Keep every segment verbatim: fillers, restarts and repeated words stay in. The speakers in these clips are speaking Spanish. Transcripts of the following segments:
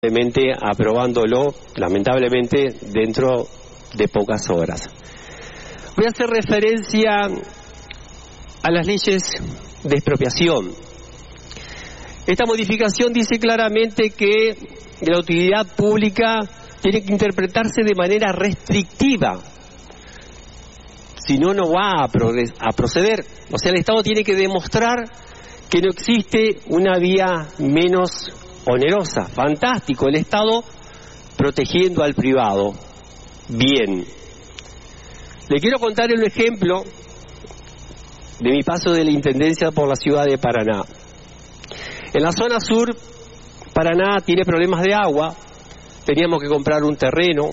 aprobándolo, lamentablemente, dentro de pocas horas. Voy a hacer referencia a las leyes de expropiación. Esta modificación dice claramente que la utilidad pública tiene que interpretarse de manera restrictiva, si no, no va a, progres- a proceder. O sea, el Estado tiene que demostrar que no existe una vía menos onerosa. Fantástico, el Estado protegiendo al privado. Bien. Le quiero contar un ejemplo de mi paso de la Intendencia por la ciudad de Paraná. En la zona sur, Paraná tiene problemas de agua. Teníamos que comprar un terreno.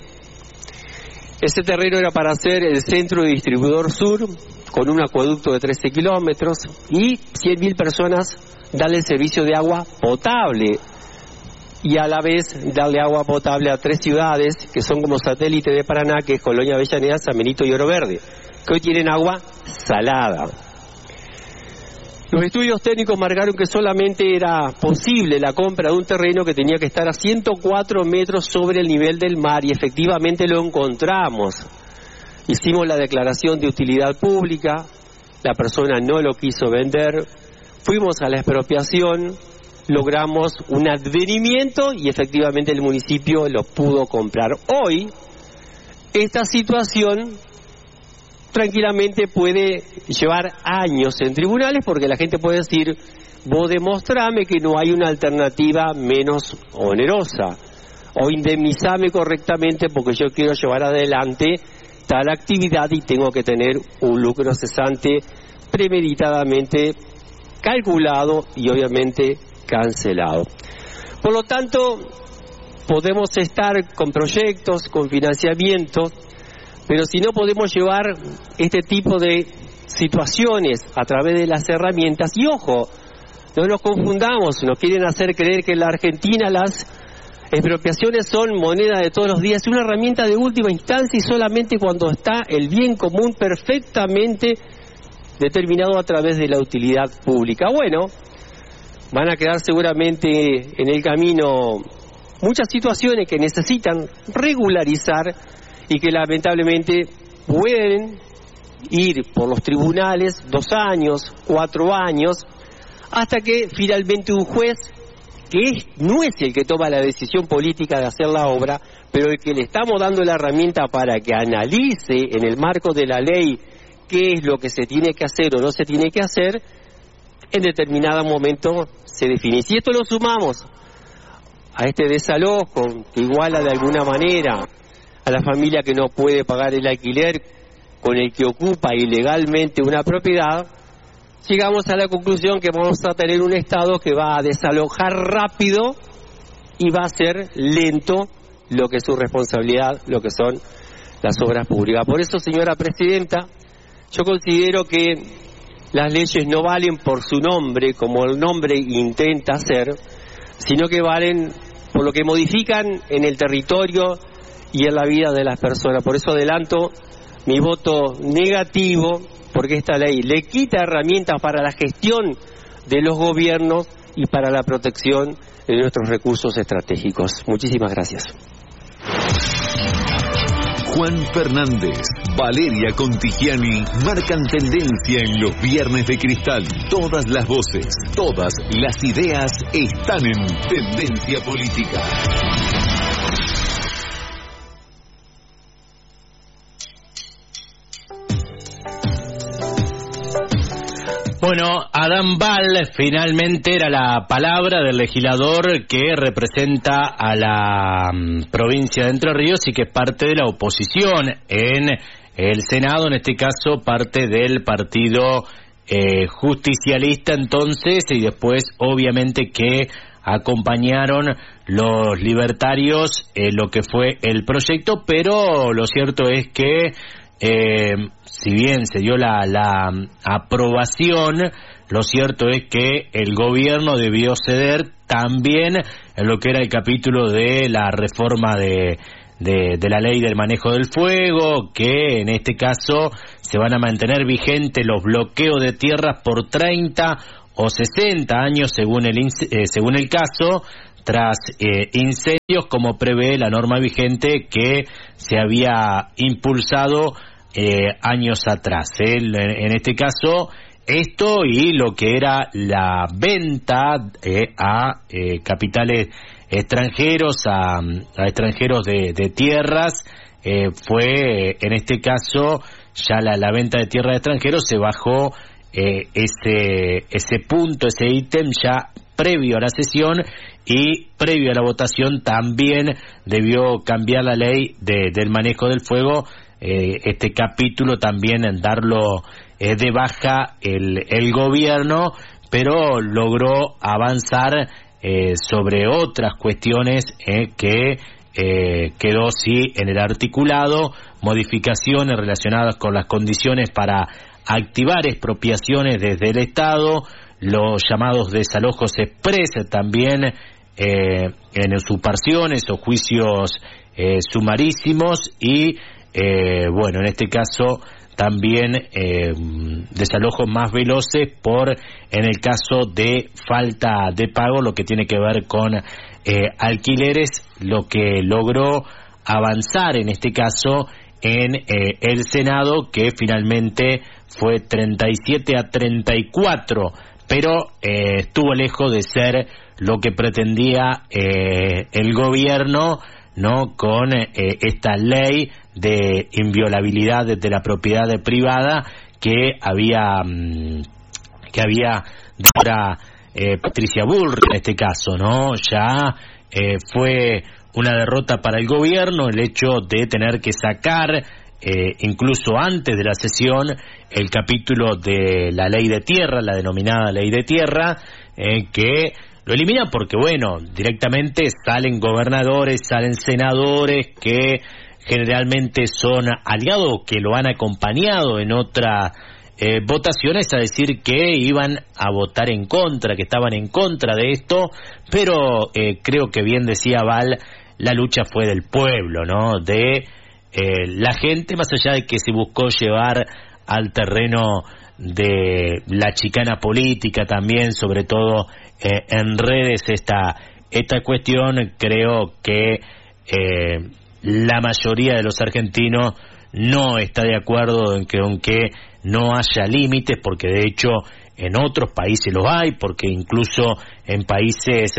Ese terreno era para hacer el centro de distribuidor sur, con un acueducto de trece kilómetros, y cien mil personas darle el servicio de agua potable, y a la vez darle agua potable a tres ciudades que son como satélite de Paraná, que es Colonia Avellaneda, San Benito y Oro Verde, que hoy tienen agua salada. Los estudios técnicos marcaron que solamente era posible la compra de un terreno que tenía que estar a ciento cuatro metros sobre el nivel del mar, y efectivamente lo encontramos. Hicimos la declaración de utilidad pública, la persona no lo quiso vender, fuimos a la expropiación, logramos un advenimiento y efectivamente el municipio lo pudo comprar. Hoy, esta situación tranquilamente puede llevar años en tribunales, porque la gente puede decir: vos demostrame que no hay una alternativa menos onerosa, o indemnizame correctamente porque yo quiero llevar adelante tal actividad y tengo que tener un lucro cesante premeditadamente calculado y obviamente cancelado. Por lo tanto, podemos estar con proyectos, con financiamiento, pero si no podemos llevar este tipo de situaciones a través de las herramientas, y ojo, no nos confundamos, nos quieren hacer creer que en la Argentina las expropiaciones son moneda de todos los días, es una herramienta de última instancia y solamente cuando está el bien común perfectamente determinado a través de la utilidad pública. Bueno, van a quedar seguramente en el camino muchas situaciones que necesitan regularizar y que lamentablemente pueden ir por los tribunales dos años, cuatro años, hasta que finalmente un juez, que es, no es el que toma la decisión política de hacer la obra, pero el que le estamos dando la herramienta para que analice en el marco de la ley qué es lo que se tiene que hacer o no se tiene que hacer, en determinado momento se define. Si esto lo sumamos a este desalojo, que iguala de alguna manera a la familia que no puede pagar el alquiler con el que ocupa ilegalmente una propiedad, llegamos a la conclusión que vamos a tener un Estado que va a desalojar rápido y va a ser lento lo que es su responsabilidad, lo que son las obras públicas. Por eso, señora Presidenta, yo considero que las leyes no valen por su nombre, como el nombre intenta hacer, sino que valen por lo que modifican en el territorio y en la vida de las personas. Por eso adelanto mi voto negativo, porque esta ley le quita herramientas para la gestión de los gobiernos y para la protección de nuestros recursos estratégicos. Muchísimas gracias. Juan Fernández, Valeria Contigiani marcan tendencia en los Viernes de Cristal. Todas las voces, todas las ideas están en Tendencia Política. Bueno, Adán Bal finalmente era la palabra del legislador que representa a la um, provincia de Entre Ríos y que es parte de la oposición en el Senado, en este caso parte del partido eh, justicialista entonces, y después obviamente que acompañaron los libertarios eh, lo que fue el proyecto, pero lo cierto es que eh, si bien se dio la, la aprobación, lo cierto es que el gobierno debió ceder también en lo que era el capítulo de la reforma de, de, de la ley del manejo del fuego, que en este caso se van a mantener vigentes los bloqueos de tierras por treinta o sesenta años según el, eh, según el caso, tras eh, incendios, como prevé la norma vigente que se había impulsado eh, años atrás. ¿eh? En, en este caso, esto y lo que era la venta eh, a eh, capitales extranjeros, a, a extranjeros de, de tierras, eh, fue, en este caso, ya la, la venta de tierras de extranjeros se bajó eh, ese, ese punto, ese ítem ya previo a la sesión, y previo a la votación también debió cambiar la ley de, del manejo del fuego, eh, este capítulo también en darlo eh, de baja el, el gobierno, pero logró avanzar eh, sobre otras cuestiones eh, que eh, quedó sí en el articulado, modificaciones relacionadas con las condiciones para activar expropiaciones desde el Estado, los llamados desalojos express también eh, en usurpaciones o juicios eh, sumarísimos y eh, bueno, en este caso también eh, desalojos más veloces por en el caso de falta de pago, lo que tiene que ver con eh, alquileres, lo que logró avanzar en este caso en eh, el Senado, que finalmente fue treinta y siete a treinta y cuatro, pero eh, estuvo lejos de ser lo que pretendía eh, el gobierno, ¿no? Con eh, esta ley de inviolabilidad de la propiedad privada que había mmm, que había ahora eh, Patricia Bullrich en este caso, ¿no? Ya eh, fue una derrota para el gobierno el hecho de tener que sacar eh, incluso antes de la sesión el capítulo de la ley de tierra, la denominada ley de tierra, eh, que lo elimina porque, bueno, directamente salen gobernadores, salen senadores que generalmente son aliados, que lo han acompañado en otras eh, votaciones, a decir que iban a votar en contra, que estaban en contra de esto, pero eh, creo que bien decía Val, la lucha fue del pueblo, ¿no? De eh, la gente, más allá de que se buscó llevar al terreno de la chicana política también, sobre todo eh, en redes, esta esta cuestión, creo que eh, la mayoría de los argentinos no está de acuerdo en que aunque no haya límites, porque de hecho en otros países los hay, porque incluso en países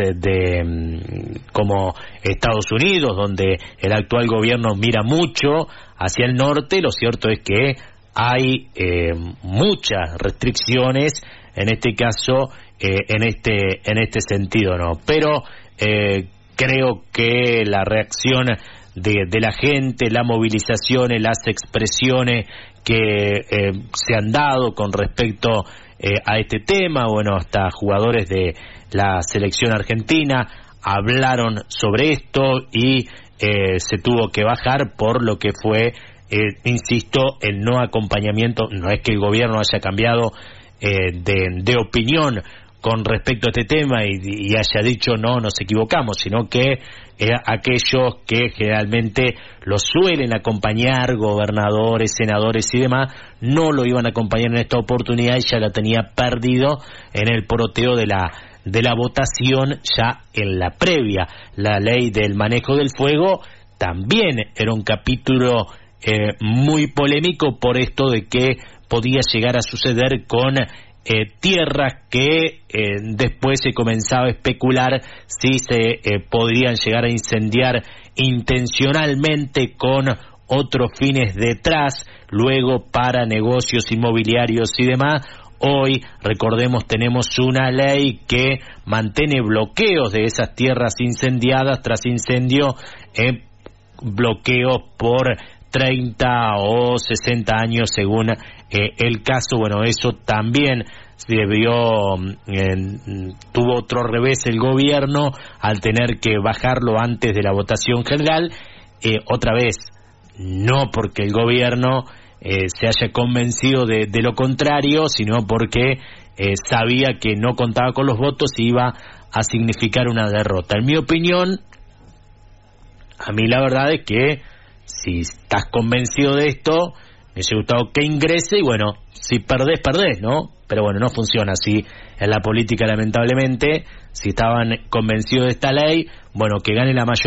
de como Estados Unidos, donde el actual gobierno mira mucho hacia el norte, lo cierto es que hay eh, muchas restricciones en este caso, eh, en este en este sentido, ¿no? Pero eh, creo que la reacción de, de la gente, las movilizaciones, las expresiones que eh, se han dado con respecto eh, a este tema, bueno, hasta jugadores de la selección argentina hablaron sobre esto y eh, se tuvo que bajar por lo que fue, eh, insisto, el no acompañamiento. No es que el gobierno haya cambiado eh, de, de opinión con respecto a este tema y, y haya dicho no, nos equivocamos, sino que eh, aquellos que generalmente los suelen acompañar, gobernadores, senadores y demás, no lo iban a acompañar en esta oportunidad y ya la tenía perdido en el poroteo de la de la votación ya en la previa. La ley del manejo del fuego también era un capítulo eh, muy polémico por esto de que podía llegar a suceder con Eh, tierras que eh, después se comenzaba a especular si se eh, podrían llegar a incendiar intencionalmente con otros fines detrás, luego para negocios inmobiliarios y demás. Hoy, recordemos, tenemos una ley que mantiene bloqueos de esas tierras incendiadas tras incendio, eh, bloqueos por treinta o sesenta años según eh, el caso. Bueno, eso también se debió, eh, tuvo otro revés el gobierno al tener que bajarlo antes de la votación general, eh, otra vez, no porque el gobierno eh, se haya convencido de, de lo contrario, sino porque eh, sabía que no contaba con los votos y iba a significar una derrota. En mi opinión, a mí la verdad es que si estás convencido de esto, me hubiese gustado que ingrese y bueno, si perdés, perdés, ¿no? Pero bueno, no funciona así en la política, lamentablemente. Si estaban convencidos de esta ley, bueno, que gane la mayoría.